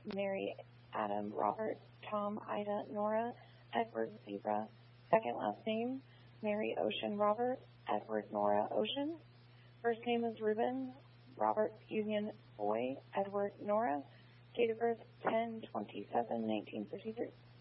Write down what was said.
Mary, Adam, Robert, Tom, Ida, Nora, Edward, Zebra. Second last name, Mary, Ocean, Robert, Edward, Nora, Ocean. First name is Ruben, Robert, Union, Boy, Edward, Nora. Date of birth, 10/27/1953.